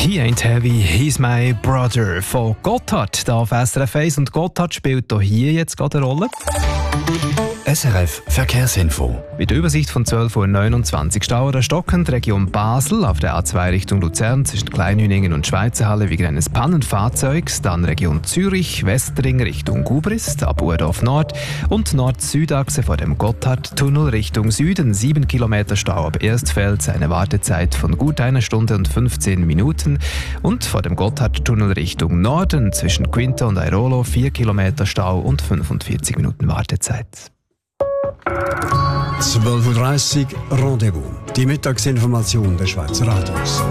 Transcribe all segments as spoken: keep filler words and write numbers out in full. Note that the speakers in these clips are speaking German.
«He ain't heavy, he's my brother» von Gotthard da auf S R F eins. Und Gotthard spielt hier jetzt gerade eine Rolle. S R F Verkehrsinfo. Bei der Übersicht von zwölf Uhr neunundzwanzig Stau oder stockend Region Basel auf der A zwei Richtung Luzern zwischen Kleinhüningen und Schweizerhalle wegen eines Pannenfahrzeugs, dann Region Zürich, Westring Richtung Gubrist, ab Urdorf Nord und Nord-Süd-Achse vor dem Gotthardtunnel Richtung Süden, sieben Kilometer Stau ab Erstfels, eine Wartezeit von gut einer Stunde und fünfzehn Minuten und vor dem Gotthardtunnel Richtung Norden zwischen Quinta und Airolo, vier Kilometer Stau und fünfundvierzig Minuten Wartezeit. zwölf Uhr dreißig Rendezvous. Die Mittagsinformation der Schweizer Radios.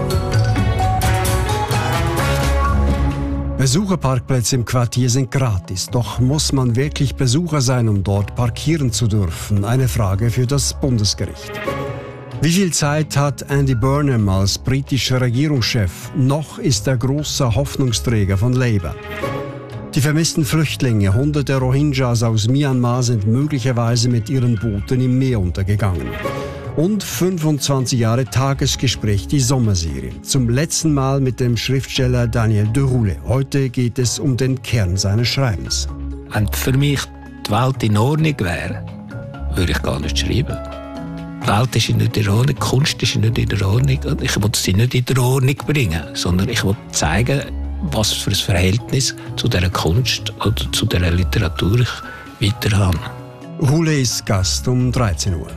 Besucherparkplätze im Quartier sind gratis. Doch muss man wirklich Besucher sein, um dort parkieren zu dürfen? Eine Frage für das Bundesgericht. Wie viel Zeit hat Andy Burnham als britischer Regierungschef? Noch ist er großer Hoffnungsträger von Labour. Die vermissten Flüchtlinge, hunderte Rohingyas aus Myanmar, sind möglicherweise mit ihren Booten im Meer untergegangen. Und fünfundzwanzig Jahre Tagesgespräch, die Sommerserie. Zum letzten Mal mit dem Schriftsteller Daniel Deroulé. Heute geht es um den Kern seines Schreibens. Wenn für mich die Welt in Ordnung wäre, würde ich gar nicht schreiben. Die Welt ist nicht in der Ordnung, die Kunst ist nicht in der Ordnung. Und ich will sie nicht in der Ordnung bringen, sondern ich will zeigen, was für ein Verhältnis zu dieser Kunst oder zu dieser Literatur ich weiter habe. Hule ist Gast um dreizehn Uhr.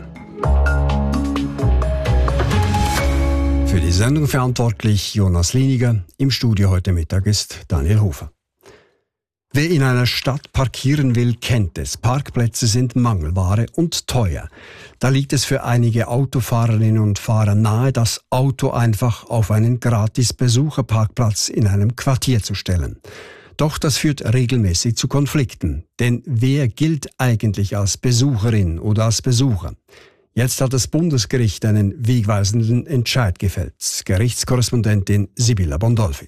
Für die Sendung verantwortlich Jonas Liniger. Im Studio heute Mittag ist Daniel Hofer. Wer in einer Stadt parkieren will, kennt es. Parkplätze sind Mangelware und teuer. Da liegt es für einige Autofahrerinnen und Fahrer nahe, das Auto einfach auf einen gratis Besucherparkplatz in einem Quartier zu stellen. Doch das führt regelmäßig zu Konflikten. Denn wer gilt eigentlich als Besucherin oder als Besucher? Jetzt hat das Bundesgericht einen wegweisenden Entscheid gefällt. Gerichtskorrespondentin Sibylla Bondolfi.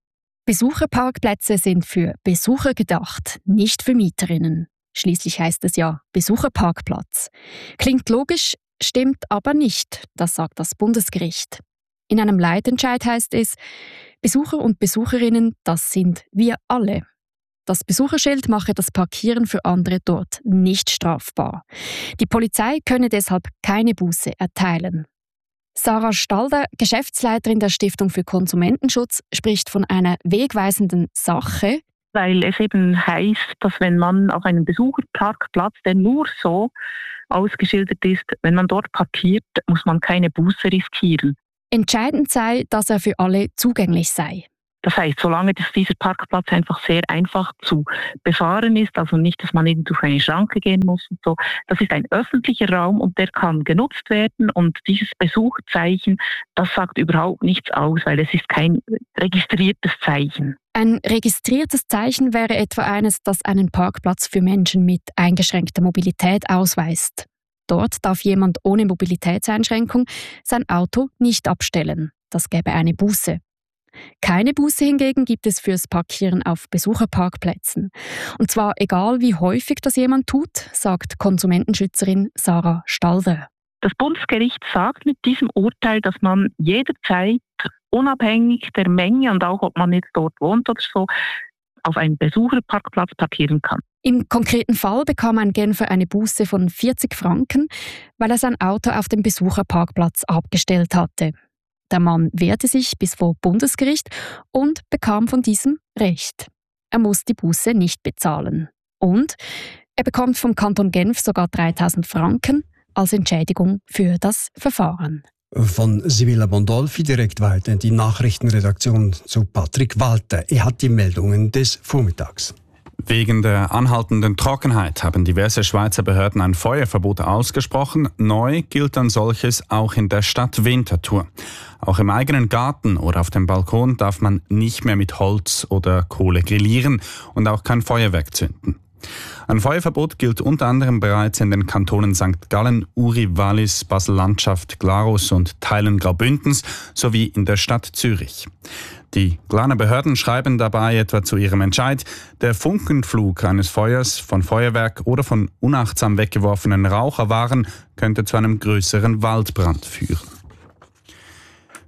Besucherparkplätze sind für Besucher gedacht, nicht für Mieterinnen. Schließlich heißt es ja Besucherparkplatz. Klingt logisch, stimmt aber nicht, das sagt das Bundesgericht. In einem Leitentscheid heißt es, Besucher und Besucherinnen, das sind wir alle. Das Besucherschild mache das Parkieren für andere dort nicht strafbar. Die Polizei könne deshalb keine Buße erteilen. Sarah Stalder, Geschäftsleiterin der Stiftung für Konsumentenschutz, spricht von einer wegweisenden Sache. Weil es eben heißt, dass wenn man auf einem Besucherparkplatz, der nur so ausgeschildert ist, wenn man dort parkiert, muss man keine Buße riskieren. Entscheidend sei, dass er für alle zugänglich sei. Das heißt, solange dass dieser Parkplatz einfach sehr einfach zu befahren ist, also nicht, dass man irgendwo auf eine Schranke gehen muss und so. Das ist ein öffentlicher Raum und der kann genutzt werden und dieses Besucherzeichen, das sagt überhaupt nichts aus, weil es ist kein registriertes Zeichen. Ein registriertes Zeichen wäre etwa eines, das einen Parkplatz für Menschen mit eingeschränkter Mobilität ausweist. Dort darf jemand ohne Mobilitätseinschränkung sein Auto nicht abstellen. Das gäbe eine Buße. Keine Buße hingegen gibt es fürs Parkieren auf Besucherparkplätzen. Und zwar egal, wie häufig das jemand tut, sagt Konsumentenschützerin Sarah Stalder. Das Bundesgericht sagt mit diesem Urteil, dass man jederzeit, unabhängig der Menge und auch ob man jetzt dort wohnt oder so, auf einem Besucherparkplatz parkieren kann. Im konkreten Fall bekam ein Genfer eine Buße von vierzig Franken, weil er sein Auto auf dem Besucherparkplatz abgestellt hatte. Der Mann wehrte sich bis vor Bundesgericht und bekam von diesem Recht. Er muss die Buße nicht bezahlen. Und er bekommt vom Kanton Genf sogar dreitausend Franken als Entschädigung für das Verfahren. Von Sibylla Bondolfi direkt weiter in die Nachrichtenredaktion zu Patrick Walter. Er hat die Meldungen des Vormittags. Wegen der anhaltenden Trockenheit haben diverse Schweizer Behörden ein Feuerverbot ausgesprochen. Neu gilt ein solches auch in der Stadt Winterthur. Auch im eigenen Garten oder auf dem Balkon darf man nicht mehr mit Holz oder Kohle grillieren und auch kein Feuerwerk zünden. Ein Feuerverbot gilt unter anderem bereits in den Kantonen Sankt Gallen, Uri, Wallis, Basel-Landschaft, Glarus und Teilen Graubündens sowie in der Stadt Zürich. Die Glarner Behörden schreiben dabei etwa zu ihrem Entscheid, der Funkenflug eines Feuers von Feuerwerk oder von unachtsam weggeworfenen Raucherwaren könnte zu einem größeren Waldbrand führen.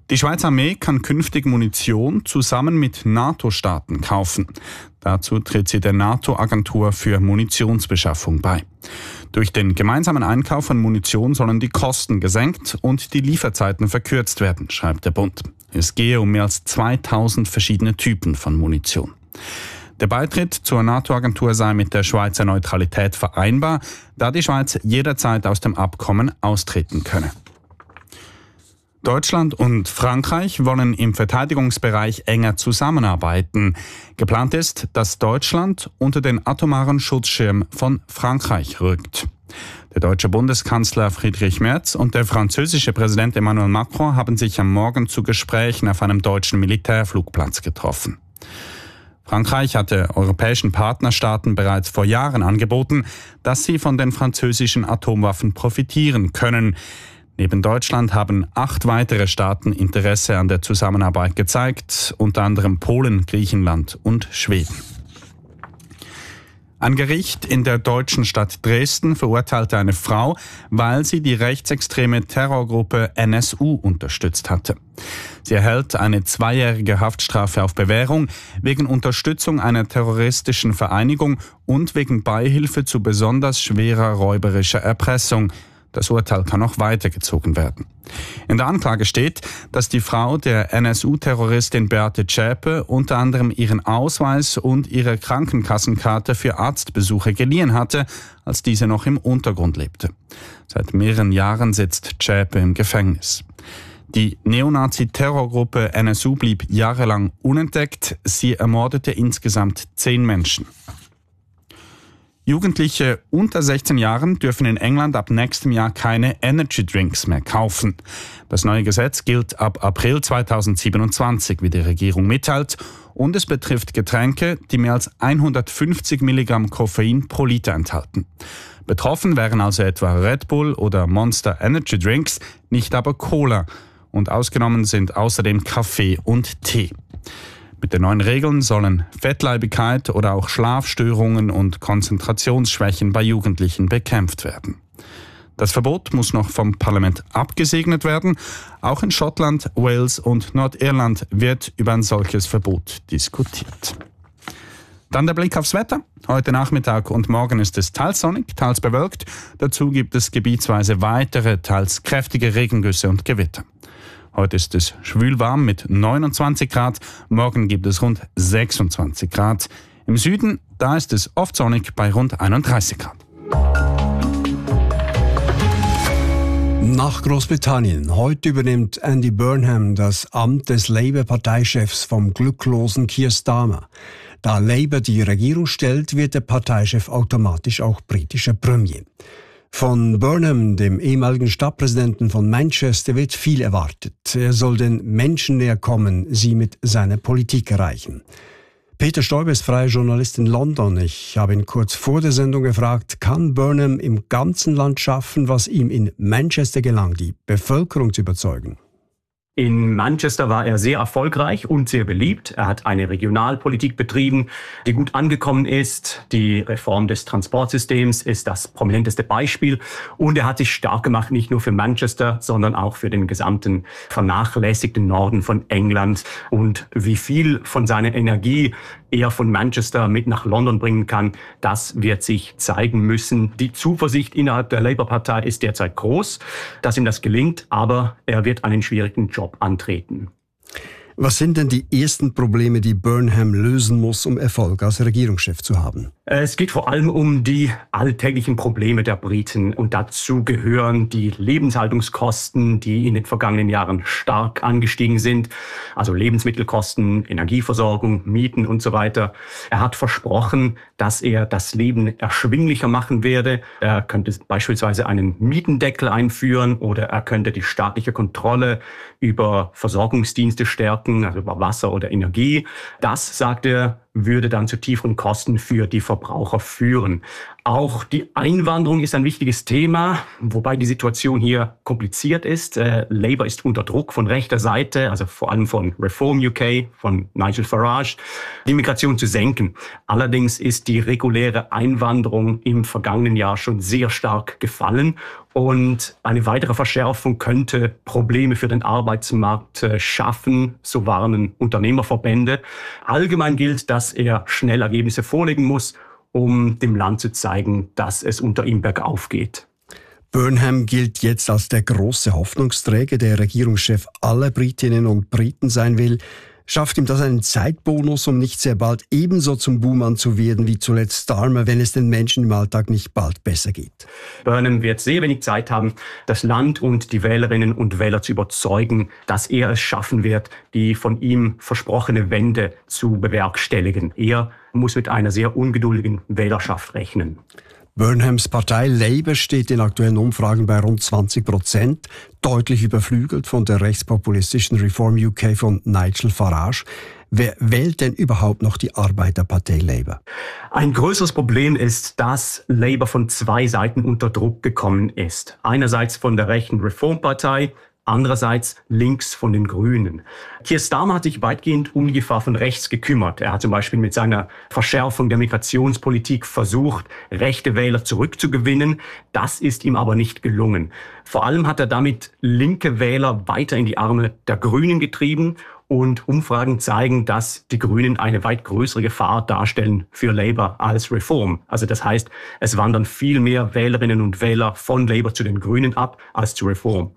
Die Schweizer Armee kann künftig Munition zusammen mit NATO-Staaten kaufen. Dazu tritt sie der NATO-Agentur für Munitionsbeschaffung bei. Durch den gemeinsamen Einkauf von Munition sollen die Kosten gesenkt und die Lieferzeiten verkürzt werden, schreibt der Bund. Es gehe um mehr als zweitausend verschiedene Typen von Munition. Der Beitritt zur NATO-Agentur sei mit der Schweizer Neutralität vereinbar, da die Schweiz jederzeit aus dem Abkommen austreten könne. Deutschland und Frankreich wollen im Verteidigungsbereich enger zusammenarbeiten. Geplant ist, dass Deutschland unter den atomaren Schutzschirm von Frankreich rückt. Der deutsche Bundeskanzler Friedrich Merz und der französische Präsident Emmanuel Macron haben sich am Morgen zu Gesprächen auf einem deutschen Militärflugplatz getroffen. Frankreich hatte europäischen Partnerstaaten bereits vor Jahren angeboten, dass sie von den französischen Atomwaffen profitieren können. Neben Deutschland haben acht weitere Staaten Interesse an der Zusammenarbeit gezeigt, unter anderem Polen, Griechenland und Schweden. Ein Gericht in der deutschen Stadt Dresden verurteilte eine Frau, weil sie die rechtsextreme Terrorgruppe N S U unterstützt hatte. Sie erhält eine zweijährige Haftstrafe auf Bewährung wegen Unterstützung einer terroristischen Vereinigung und wegen Beihilfe zu besonders schwerer räuberischer Erpressung. Das Urteil kann noch weitergezogen werden. In der Anklage steht, dass die Frau der N S U-Terroristin Beate Zschäpe unter anderem ihren Ausweis und ihre Krankenkassenkarte für Arztbesuche geliehen hatte, als diese noch im Untergrund lebte. Seit mehreren Jahren sitzt Zschäpe im Gefängnis. Die Neonazi-Terrorgruppe N S U blieb jahrelang unentdeckt. Sie ermordete insgesamt zehn Menschen. Jugendliche unter sechzehn Jahren dürfen in England ab nächstem Jahr keine Energy Drinks mehr kaufen. Das neue Gesetz gilt ab April zweitausendsiebenundzwanzig, wie die Regierung mitteilt, und es betrifft Getränke, die mehr als hundertfünfzig Milligramm Koffein pro Liter enthalten. Betroffen wären also etwa Red Bull oder Monster Energy Drinks, nicht aber Cola. Und ausgenommen sind außerdem Kaffee und Tee. Mit den neuen Regeln sollen Fettleibigkeit oder auch Schlafstörungen und Konzentrationsschwächen bei Jugendlichen bekämpft werden. Das Verbot muss noch vom Parlament abgesegnet werden. Auch in Schottland, Wales und Nordirland wird über ein solches Verbot diskutiert. Dann der Blick aufs Wetter. Heute Nachmittag und morgen ist es teils sonnig, teils bewölkt. Dazu gibt es gebietsweise weitere, teils kräftige Regengüsse und Gewitter. Heute ist es schwülwarm mit neunundzwanzig Grad, morgen gibt es rund sechsundzwanzig Grad. Im Süden, da ist es oft sonnig bei rund einunddreißig Grad. Nach Großbritannien. Heute übernimmt Andy Burnham das Amt des Labour-Parteichefs vom glücklosen Keir Starmer. Da Labour die Regierung stellt, wird der Parteichef automatisch auch britischer Premier. Von Burnham, dem ehemaligen Stadtpräsidenten von Manchester, wird viel erwartet. Er soll den Menschen näher kommen, sie mit seiner Politik erreichen. Peter Stoiber ist freier Journalist in London. Ich habe ihn kurz vor der Sendung gefragt, kann Burnham im ganzen Land schaffen, was ihm in Manchester gelang, die Bevölkerung zu überzeugen? In Manchester war er sehr erfolgreich und sehr beliebt. Er hat eine Regionalpolitik betrieben, die gut angekommen ist. Die Reform des Transportsystems ist das prominenteste Beispiel. Und er hat sich stark gemacht, nicht nur für Manchester, sondern auch für den gesamten vernachlässigten Norden von England. Und wie viel von seiner Energie er von Manchester mit nach London bringen kann, das wird sich zeigen müssen. Die Zuversicht innerhalb der Labour-Partei ist derzeit groß, dass ihm das gelingt, aber er wird einen schwierigen Job antreten. Was sind denn die ersten Probleme, die Burnham lösen muss, um Erfolg als Regierungschef zu haben? Es geht vor allem um die alltäglichen Probleme der Briten. Und dazu gehören die Lebenshaltungskosten, die in den vergangenen Jahren stark angestiegen sind. Also Lebensmittelkosten, Energieversorgung, Mieten und so weiter. Er hat versprochen, dass er das Leben erschwinglicher machen werde. Er könnte beispielsweise einen Mietendeckel einführen oder er könnte die staatliche Kontrolle über Versorgungsdienste stärken, also über Wasser oder Energie. Das, sagt er, würde dann zu tieferen Kosten für die Verbraucher führen. Auch die Einwanderung ist ein wichtiges Thema, wobei die Situation hier kompliziert ist. Äh, Labour ist unter Druck von rechter Seite, also vor allem von Reform U K, von Nigel Farage, die Migration zu senken. Allerdings ist die reguläre Einwanderung im vergangenen Jahr schon sehr stark gefallen und eine weitere Verschärfung könnte Probleme für den Arbeitsmarkt äh, schaffen, so warnen Unternehmerverbände. Allgemein gilt, dass er schnell Ergebnisse vorlegen muss, um dem Land zu zeigen, dass es unter ihm bergauf geht. Burnham gilt jetzt als der große Hoffnungsträger, der Regierungschef aller Britinnen und Briten sein will. Schafft ihm das einen Zeitbonus, um nicht sehr bald ebenso zum Buhmann zu werden wie zuletzt Starmer, wenn es den Menschen im Alltag nicht bald besser geht? Burnham wird sehr wenig Zeit haben, das Land und die Wählerinnen und Wähler zu überzeugen, dass er es schaffen wird, die von ihm versprochene Wende zu bewerkstelligen. Er muss mit einer sehr ungeduldigen Wählerschaft rechnen. Burnhams Partei Labour steht in aktuellen Umfragen bei rund zwanzig Prozent, deutlich überflügelt von der rechtspopulistischen Reform U K von Nigel Farage. Wer wählt denn überhaupt noch die Arbeiterpartei Labour? Ein größeres Problem ist, dass Labour von zwei Seiten unter Druck gekommen ist. Einerseits von der rechten Reformpartei, andererseits links von den Grünen. Keir Starmer hat sich weitgehend um die Gefahr von rechts gekümmert. Er hat zum Beispiel mit seiner Verschärfung der Migrationspolitik versucht, rechte Wähler zurückzugewinnen. Das ist ihm aber nicht gelungen. Vor allem hat er damit linke Wähler weiter in die Arme der Grünen getrieben. Und Umfragen zeigen, dass die Grünen eine weit größere Gefahr darstellen für Labour als Reform. Also das heißt, es wandern viel mehr Wählerinnen und Wähler von Labour zu den Grünen ab als zu Reform.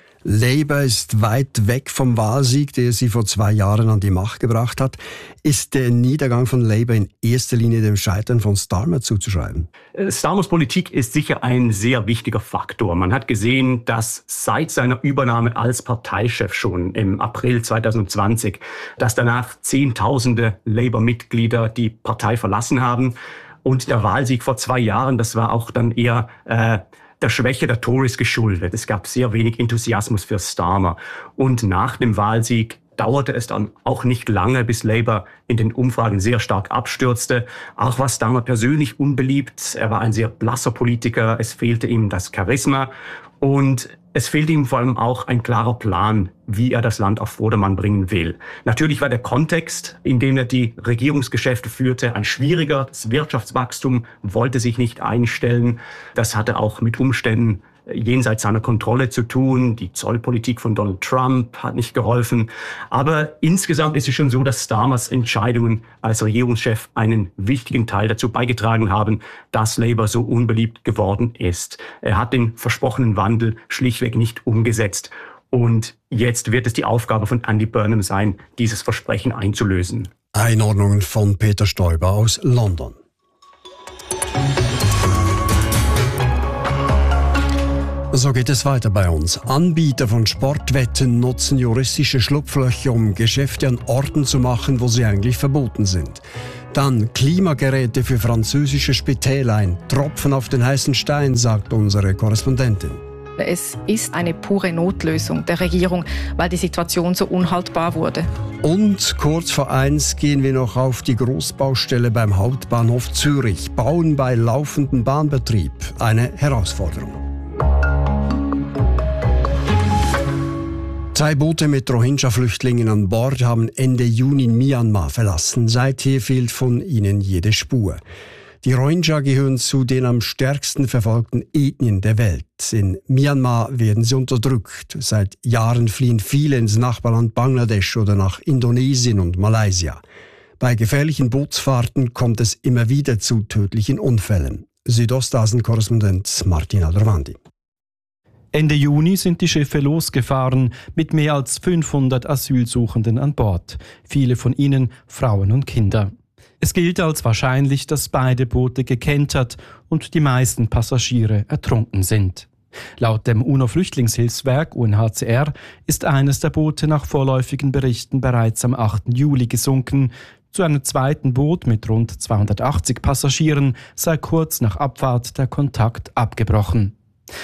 Labour ist weit weg vom Wahlsieg, der sie vor zwei Jahren an die Macht gebracht hat. Ist der Niedergang von Labour in erster Linie dem Scheitern von Starmer zuzuschreiben? Starmers Politik ist sicher ein sehr wichtiger Faktor. Man hat gesehen, dass seit seiner Übernahme als Parteichef schon im April zwanzig zwanzig, dass danach Zehntausende Labour-Mitglieder die Partei verlassen haben. Und der Wahlsieg vor zwei Jahren, das war auch dann eher äh, der Schwäche der Tories geschuldet. Es gab sehr wenig Enthusiasmus für Starmer. Und nach dem Wahlsieg dauerte es dann auch nicht lange, bis Labour in den Umfragen sehr stark abstürzte. Auch war Starmer persönlich unbeliebt. Er war ein sehr blasser Politiker. Es fehlte ihm das Charisma. Und es fehlte ihm vor allem auch ein klarer Plan, wie er das Land auf Vordermann bringen will. Natürlich war der Kontext, in dem er die Regierungsgeschäfte führte, ein schwieriger. Das Wirtschaftswachstum wollte sich nicht einstellen. Das hatte auch mit Umständen jenseits seiner Kontrolle zu tun. Die Zollpolitik von Donald Trump hat nicht geholfen. Aber insgesamt ist es schon so, dass Starmers Entscheidungen als Regierungschef einen wichtigen Teil dazu beigetragen haben, dass Labour so unbeliebt geworden ist. Er hat den versprochenen Wandel schlichtweg nicht umgesetzt. Und jetzt wird es die Aufgabe von Andy Burnham sein, dieses Versprechen einzulösen. Einordnungen von Peter Stoiber aus London. So geht es weiter bei uns. Anbieter von Sportwetten nutzen juristische Schlupflöcher, um Geschäfte an Orten zu machen, wo sie eigentlich verboten sind. Dann Klimageräte für französische Spitäler, ein Tropfen auf den heißen Stein, sagt unsere Korrespondentin. Es ist eine pure Notlösung der Regierung, weil die Situation so unhaltbar wurde. Und kurz vor eins gehen wir noch auf die Großbaustelle beim Hauptbahnhof Zürich. Bauen bei laufendem Bahnbetrieb. Eine Herausforderung. Zwei Boote mit Rohingya-Flüchtlingen an Bord haben Ende Juni Myanmar verlassen. Seither fehlt von ihnen jede Spur. Die Rohingya gehören zu den am stärksten verfolgten Ethnien der Welt. In Myanmar werden sie unterdrückt. Seit Jahren fliehen viele ins Nachbarland Bangladesch oder nach Indonesien und Malaysia. Bei gefährlichen Bootsfahrten kommt es immer wieder zu tödlichen Unfällen. Südostasien-Korrespondent Martin Alderwandi. Ende Juni sind die Schiffe losgefahren mit mehr als fünfhundert Asylsuchenden an Bord, viele von ihnen Frauen und Kinder. Es gilt als wahrscheinlich, dass beide Boote gekentert und die meisten Passagiere ertrunken sind. Laut dem UNO-Flüchtlingshilfswerk U N H C R ist eines der Boote nach vorläufigen Berichten bereits am achten Juli gesunken. Zu einem zweiten Boot mit rund zweihundertachtzig Passagieren sei kurz nach Abfahrt der Kontakt abgebrochen.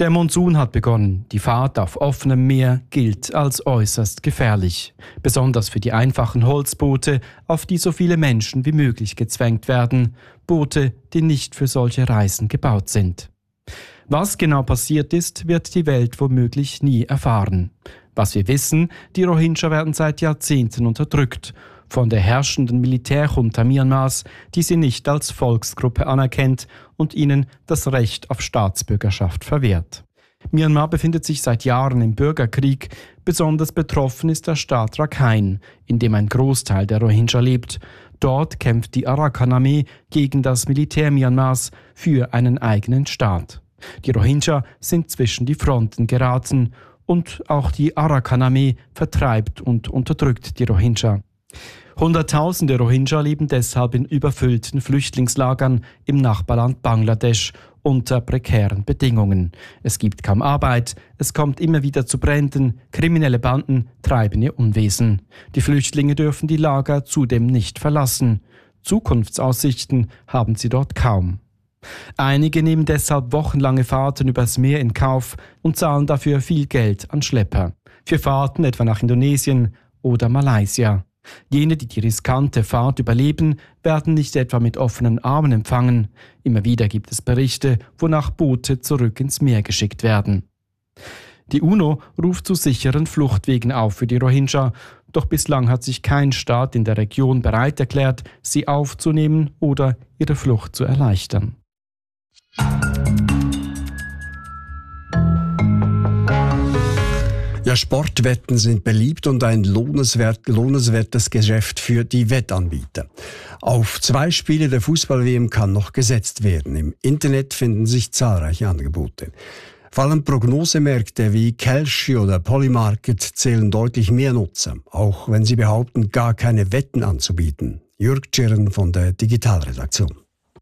Der Monsun hat begonnen. Die Fahrt auf offenem Meer gilt als äußerst gefährlich. Besonders für die einfachen Holzboote, auf die so viele Menschen wie möglich gezwängt werden. Boote, die nicht für solche Reisen gebaut sind. Was genau passiert ist, wird die Welt womöglich nie erfahren. Was wir wissen, die Rohingya werden seit Jahrzehnten unterdrückt. Von der herrschenden Militärjunta Myanmars, die sie nicht als Volksgruppe anerkennt und ihnen das Recht auf Staatsbürgerschaft verwehrt. Myanmar befindet sich seit Jahren im Bürgerkrieg. Besonders betroffen ist der Staat Rakhine, in dem ein Großteil der Rohingya lebt. Dort kämpft die Arakan-Armee gegen das Militär Myanmars für einen eigenen Staat. Die Rohingya sind zwischen die Fronten geraten und auch die Arakan-Armee vertreibt und unterdrückt die Rohingya. Hunderttausende Rohingya leben deshalb in überfüllten Flüchtlingslagern im Nachbarland Bangladesch unter prekären Bedingungen. Es gibt kaum Arbeit, es kommt immer wieder zu Bränden, kriminelle Banden treiben ihr Unwesen. Die Flüchtlinge dürfen die Lager zudem nicht verlassen. Zukunftsaussichten haben sie dort kaum. Einige nehmen deshalb wochenlange Fahrten übers Meer in Kauf und zahlen dafür viel Geld an Schlepper. Für Fahrten etwa nach Indonesien oder Malaysia. Jene, die die riskante Fahrt überleben, werden nicht etwa mit offenen Armen empfangen. Immer wieder gibt es Berichte, wonach Boote zurück ins Meer geschickt werden. Die UNO ruft zu sicheren Fluchtwegen auf für die Rohingya, doch bislang hat sich kein Staat in der Region bereit erklärt, sie aufzunehmen oder ihre Flucht zu erleichtern. Ja, Sportwetten sind beliebt und ein lohnenswert, lohnenswertes Geschäft für die Wettanbieter. Auf zwei Spiele der Fußball-W M kann noch gesetzt werden. Im Internet finden sich zahlreiche Angebote. Vor allem Prognosemärkte wie Kalshi oder Polymarket zählen deutlich mehr Nutzer, auch wenn sie behaupten, gar keine Wetten anzubieten. Jürg Tschirren von der Digitalredaktion.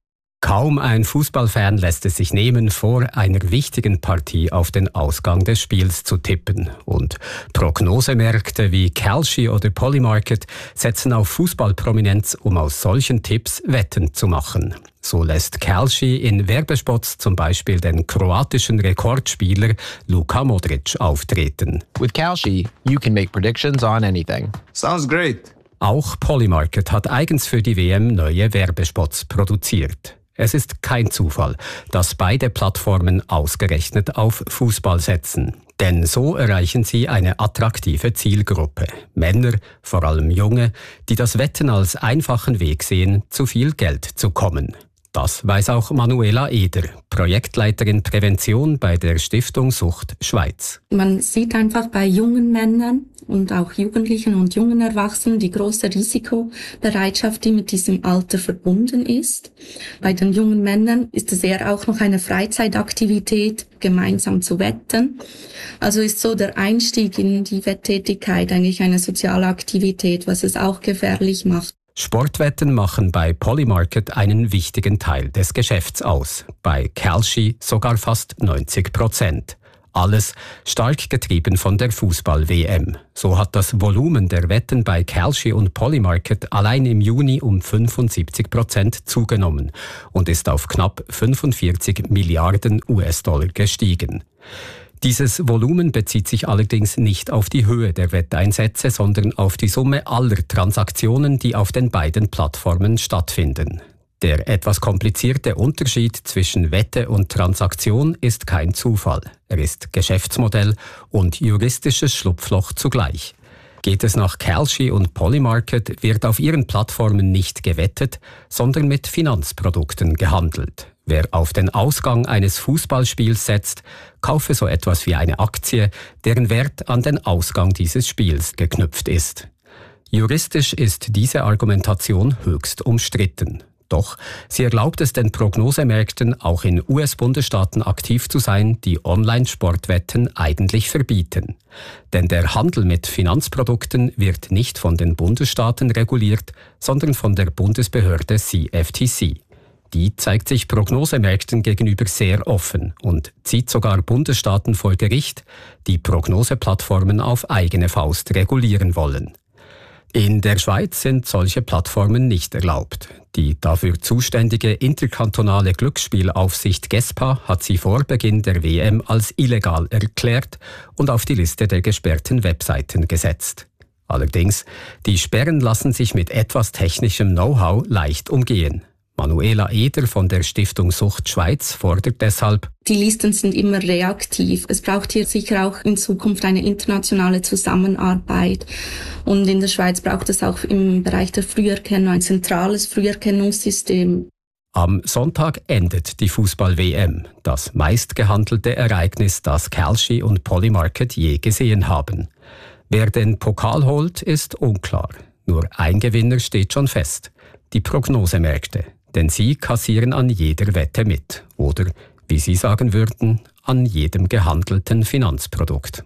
Kaum ein Fußballfan lässt es sich nehmen, vor einer wichtigen Partie auf den Ausgang des Spiels zu tippen. Und Prognosemärkte wie Kalshi oder Polymarket setzen auf Fußballprominenz, um aus solchen Tipps Wetten zu machen. So lässt Kalshi in Werbespots zum Beispiel den kroatischen Rekordspieler Luka Modric auftreten. With Kalshi, you can make predictions on anything. Sounds great. Auch Polymarket hat eigens für die W M neue Werbespots produziert. Es ist kein Zufall, dass beide Plattformen ausgerechnet auf Fußball setzen. Denn so erreichen sie eine attraktive Zielgruppe. Männer, vor allem Junge, die das Wetten als einfachen Weg sehen, zu viel Geld zu kommen. Das weiß auch Manuela Eder, Projektleiterin Prävention bei der Stiftung Sucht Schweiz. Man sieht einfach bei jungen Männern und auch Jugendlichen und jungen Erwachsenen die große Risikobereitschaft, die mit diesem Alter verbunden ist. Bei den jungen Männern ist es eher auch noch eine Freizeitaktivität, gemeinsam zu wetten. Also ist so der Einstieg in die Wetttätigkeit eigentlich eine soziale Aktivität, was es auch gefährlich macht. Sportwetten machen bei Polymarket einen wichtigen Teil des Geschäfts aus. Bei Kalshi sogar fast neunzig Prozent. Alles stark getrieben von der Fußball-W M. So hat das Volumen der Wetten bei Kalshi und Polymarket allein im Juni um fünfundsiebzig Prozent zugenommen und ist auf knapp fünfundvierzig Milliarden U S-Dollar gestiegen. Dieses Volumen bezieht sich allerdings nicht auf die Höhe der Wetteinsätze, sondern auf die Summe aller Transaktionen, die auf den beiden Plattformen stattfinden. Der etwas komplizierte Unterschied zwischen Wette und Transaktion ist kein Zufall. Er ist Geschäftsmodell und juristisches Schlupfloch zugleich. Geht es nach Kalshi und Polymarket, wird auf ihren Plattformen nicht gewettet, sondern mit Finanzprodukten gehandelt. Wer auf den Ausgang eines Fußballspiels setzt, kaufe so etwas wie eine Aktie, deren Wert an den Ausgang dieses Spiels geknüpft ist. Juristisch ist diese Argumentation höchst umstritten. Doch sie erlaubt es den Prognosemärkten, auch in U S-Bundesstaaten aktiv zu sein, die Online-Sportwetten eigentlich verbieten. Denn der Handel mit Finanzprodukten wird nicht von den Bundesstaaten reguliert, sondern von der Bundesbehörde C F T C. Die zeigt sich Prognosemärkten gegenüber sehr offen und zieht sogar Bundesstaaten vor Gericht, die Prognoseplattformen auf eigene Faust regulieren wollen. In der Schweiz sind solche Plattformen nicht erlaubt. Die dafür zuständige interkantonale Glücksspielaufsicht GESPA hat sie vor Beginn der W M als illegal erklärt und auf die Liste der gesperrten Webseiten gesetzt. Allerdings, die Sperren lassen sich mit etwas technischem Know-how leicht umgehen. Manuela Eder von der Stiftung Sucht Schweiz fordert deshalb: Die Listen sind immer reaktiv. Es braucht hier sicher auch in Zukunft eine internationale Zusammenarbeit. Und in der Schweiz braucht es auch im Bereich der Früherkennung ein zentrales Früherkennungssystem. Am Sonntag endet die Fußball-W M, das meistgehandelte Ereignis, das Kalshi und Polymarket je gesehen haben. Wer den Pokal holt, ist unklar. Nur ein Gewinner steht schon fest: die Prognosemärkte. Denn sie kassieren an jeder Wette mit. Oder, wie Sie sagen würden, an jedem gehandelten Finanzprodukt.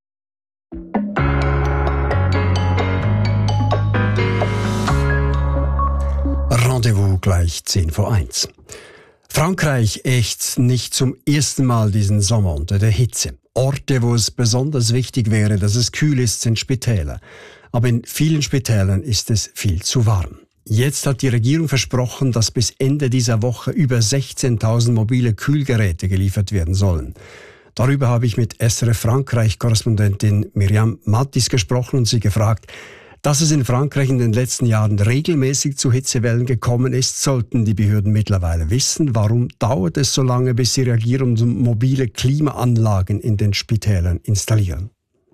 Rendezvous gleich zehn vor eins. Frankreich ächzt nicht zum ersten Mal diesen Sommer unter der Hitze. Orte, wo es besonders wichtig wäre, dass es kühl ist, sind Spitäler. Aber in vielen Spitälern ist es viel zu warm. Jetzt hat die Regierung versprochen, dass bis Ende dieser Woche über sechzehntausend mobile Kühlgeräte geliefert werden sollen. Darüber habe ich mit S R F Frankreich-Korrespondentin Myriam Mattis gesprochen und sie gefragt, dass es in Frankreich in den letzten Jahren regelmäßig zu Hitzewellen gekommen ist, sollten die Behörden mittlerweile wissen. Warum dauert es so lange, bis sie reagieren und mobile Klimaanlagen in den Spitälern installieren?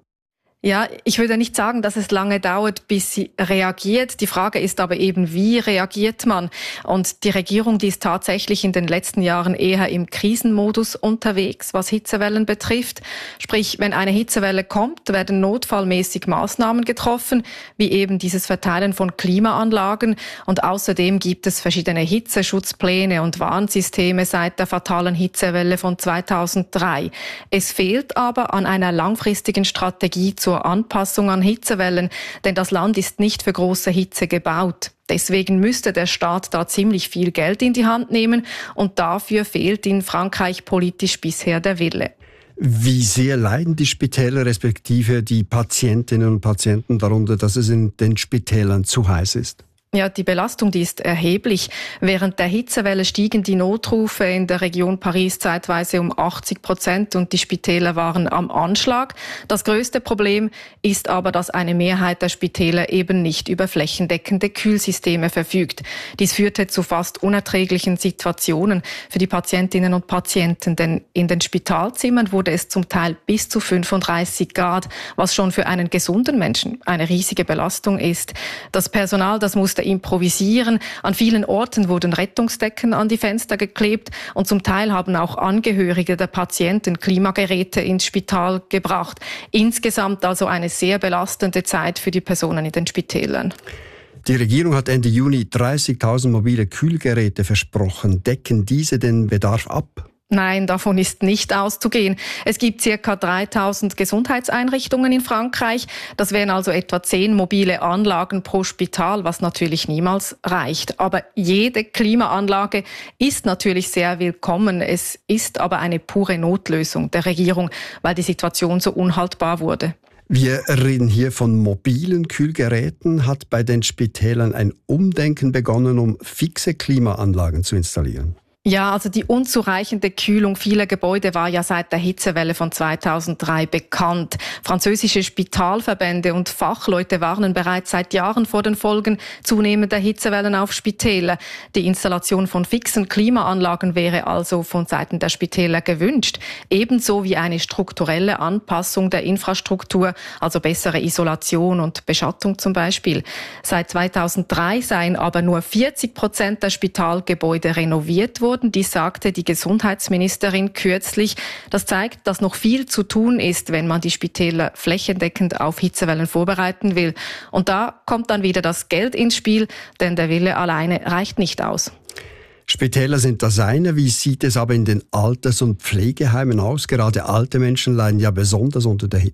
Ja, ich würde nicht sagen, dass es lange dauert, bis sie reagiert. Die Frage ist aber eben, wie reagiert man? Und die Regierung, die ist tatsächlich in den letzten Jahren eher im Krisenmodus unterwegs, was Hitzewellen betrifft. Sprich, wenn eine Hitzewelle kommt, werden notfallmäßig Maßnahmen getroffen, wie eben dieses Verteilen von Klimaanlagen. Und außerdem gibt es verschiedene Hitzeschutzpläne und Warnsysteme seit der fatalen Hitzewelle von zweitausenddrei. Es fehlt aber an einer langfristigen Strategie zur Anpassung an Hitzewellen, denn das Land ist nicht für große Hitze gebaut. Deswegen müsste der Staat da ziemlich viel Geld in die Hand nehmen und dafür fehlt in Frankreich politisch bisher der Wille. Wie sehr leiden die Spitäler respektive die Patientinnen und Patienten darunter, dass es in den Spitälern zu heiß ist? Ja, die Belastung, die ist erheblich. Während der Hitzewelle stiegen die Notrufe in der Region Paris zeitweise um achtzig Prozent und die Spitäler waren am Anschlag. Das größte Problem ist aber, dass eine Mehrheit der Spitäler eben nicht über flächendeckende Kühlsysteme verfügt. Dies führte zu fast unerträglichen Situationen für die Patientinnen und Patienten, denn in den Spitalzimmern wurde es zum Teil bis zu fünfunddreißig Grad, was schon für einen gesunden Menschen eine riesige Belastung ist. Das Personal, das musste improvisieren. An vielen Orten wurden Rettungsdecken an die Fenster geklebt und zum Teil haben auch Angehörige der Patienten Klimageräte ins Spital gebracht. Insgesamt also eine sehr belastende Zeit für die Personen in den Spitälern. Die Regierung hat Ende Juni dreißigtausend mobile Kühlgeräte versprochen. Decken diese den Bedarf ab? Nein, davon ist nicht auszugehen. Es gibt circa dreitausend Gesundheitseinrichtungen in Frankreich. Das wären also etwa zehn mobile Anlagen pro Spital, was natürlich niemals reicht. Aber jede Klimaanlage ist natürlich sehr willkommen. Es ist aber eine pure Notlösung der Regierung, weil die Situation so unhaltbar wurde. Wir reden hier von mobilen Kühlgeräten. Hat bei den Spitälern ein Umdenken begonnen, um fixe Klimaanlagen zu installieren? Ja, also die unzureichende Kühlung vieler Gebäude war ja seit der Hitzewelle von zweitausenddrei bekannt. Französische Spitalverbände und Fachleute warnen bereits seit Jahren vor den Folgen zunehmender Hitzewellen auf Spitäler. Die Installation von fixen Klimaanlagen wäre also von Seiten der Spitäler gewünscht. Ebenso wie eine strukturelle Anpassung der Infrastruktur, also bessere Isolation und Beschattung zum Beispiel. Seit zweitausenddrei seien aber nur vierzig Prozent der Spitalgebäude renoviert worden. Dies sagte die Gesundheitsministerin kürzlich. Das zeigt, dass noch viel zu tun ist, wenn man die Spitäler flächendeckend auf Hitzewellen vorbereiten will. Und da kommt dann wieder das Geld ins Spiel, denn der Wille alleine reicht nicht aus. Spitäler sind das eine. Wie sieht es aber in den Alters- und Pflegeheimen aus? Gerade alte Menschen leiden ja besonders unter der Hitze.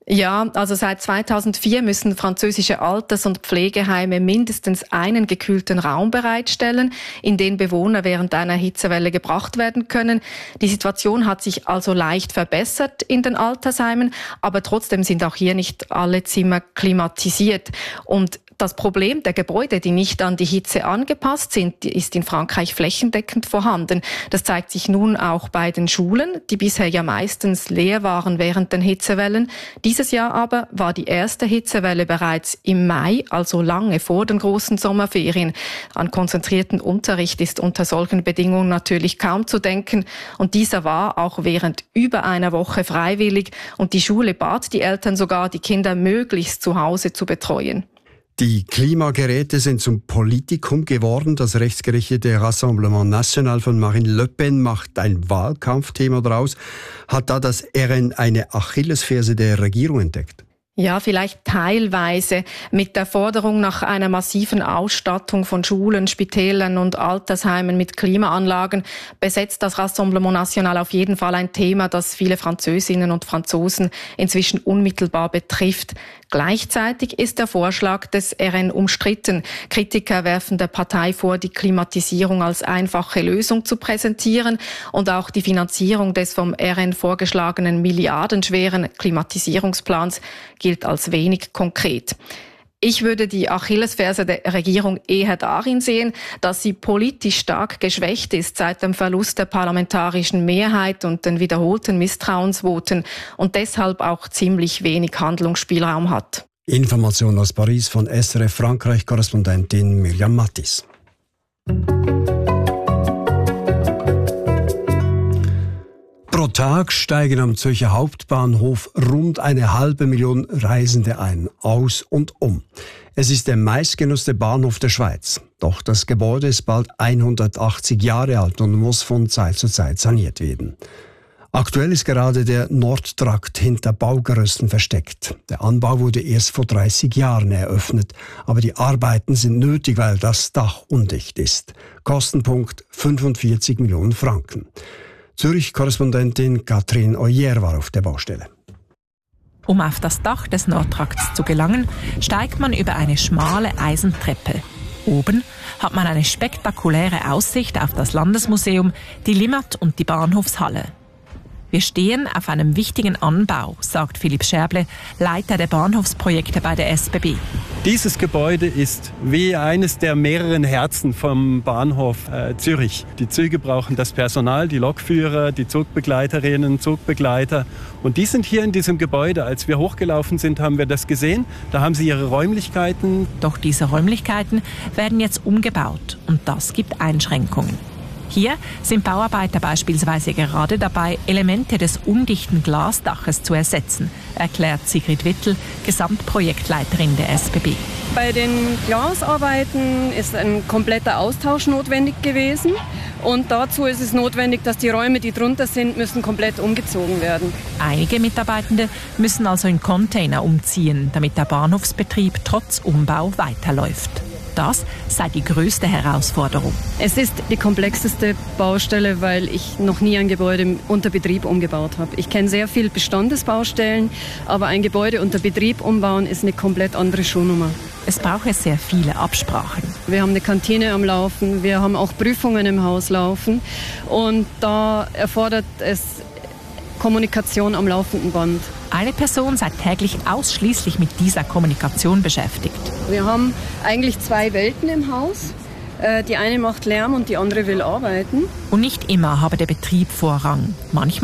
Ja, also seit zweitausendvier müssen französische Alters- und Pflegeheime mindestens einen gekühlten Raum bereitstellen, in den Bewohner während einer Hitzewelle gebracht werden können. Die Situation hat sich also leicht verbessert in den Altersheimen, aber trotzdem sind auch hier nicht alle Zimmer klimatisiert. Und das Problem der Gebäude, die nicht an die Hitze angepasst sind, ist in Frankreich flächendeckend vorhanden. Das zeigt sich nun auch bei den Schulen, die bisher ja meistens leer waren während den Hitzewellen. Dieses Jahr aber war die erste Hitzewelle bereits im Mai, also lange vor den großen Sommerferien. An konzentrierten Unterricht ist unter solchen Bedingungen natürlich kaum zu denken. Und dieser war auch während über einer Woche freiwillig. Und die Schule bat die Eltern sogar, die Kinder möglichst zu Hause zu betreuen. Die Klimageräte sind zum Politikum geworden. Das rechtsgerichtete Rassemblement National von Marine Le Pen macht ein Wahlkampfthema daraus. Hat da das R N eine Achillesferse der Regierung entdeckt? Ja, vielleicht teilweise. Mit der Forderung nach einer massiven Ausstattung von Schulen, Spitälern und Altersheimen mit Klimaanlagen besetzt das Rassemblement National auf jeden Fall ein Thema, das viele Französinnen und Franzosen inzwischen unmittelbar betrifft. Gleichzeitig ist der Vorschlag des R N umstritten. Kritiker werfen der Partei vor, die Klimatisierung als einfache Lösung zu präsentieren, und auch die Finanzierung des vom R N vorgeschlagenen milliardenschweren Klimatisierungsplans gilt als wenig konkret. Ich würde die Achillesferse der Regierung eher darin sehen, dass sie politisch stark geschwächt ist seit dem Verlust der parlamentarischen Mehrheit und den wiederholten Misstrauensvoten und deshalb auch ziemlich wenig Handlungsspielraum hat. Information aus Paris von S R F Frankreich-Korrespondentin Mirjam Mattis. Pro Tag steigen am Zürcher Hauptbahnhof rund eine halbe Million Reisende ein, aus und um. Es ist der meistgenutzte Bahnhof der Schweiz. Doch das Gebäude ist bald hundertachtzig Jahre alt und muss von Zeit zu Zeit saniert werden. Aktuell ist gerade der Nordtrakt hinter Baugerüsten versteckt. Der Anbau wurde erst vor dreißig Jahren eröffnet, aber die Arbeiten sind nötig, weil das Dach undicht ist. Kostenpunkt fünfundvierzig Millionen Franken. Zürich-Korrespondentin Katrin Oyer war auf der Baustelle. Um auf das Dach des Nordtrakts zu gelangen, steigt man über eine schmale Eisentreppe. Oben hat man eine spektakuläre Aussicht auf das Landesmuseum, die Limmat und die Bahnhofshalle. Wir stehen auf einem wichtigen Anbau, sagt Philipp Scherble, Leiter der Bahnhofsprojekte bei der S B B. Dieses Gebäude ist wie eines der mehreren Herzen vom Bahnhof äh, Zürich. Die Züge brauchen das Personal, die Lokführer, die Zugbegleiterinnen, Zugbegleiter. Und die sind hier in diesem Gebäude. Als wir hochgelaufen sind, haben wir das gesehen. Da haben sie ihre Räumlichkeiten. Doch diese Räumlichkeiten werden jetzt umgebaut und das gibt Einschränkungen. Hier sind Bauarbeiter beispielsweise gerade dabei, Elemente des undichten Glasdaches zu ersetzen, erklärt Sigrid Wittel, Gesamtprojektleiterin der S B B. Bei den Glasarbeiten ist ein kompletter Austausch notwendig gewesen. Und dazu ist es notwendig, dass die Räume, die drunter sind, müssen komplett umgezogen werden. Einige Mitarbeitende müssen also in Container umziehen, damit der Bahnhofsbetrieb trotz Umbau weiterläuft. Das sei die größte Herausforderung. Es ist die komplexeste Baustelle, weil ich noch nie ein Gebäude unter Betrieb umgebaut habe. Ich kenne sehr viele Bestandesbaustellen, aber ein Gebäude unter Betrieb umbauen ist eine komplett andere Schuhnummer. Es brauche sehr viele Absprachen. Wir haben eine Kantine am Laufen, wir haben auch Prüfungen im Haus laufen und da erfordert es Kommunikation am laufenden Band. Eine Person sei täglich ausschließlich mit dieser Kommunikation beschäftigt. Wir haben eigentlich zwei Welten im Haus. Die eine macht Lärm und die andere will arbeiten. Und nicht immer habe der Betrieb Vorrang. Manchmal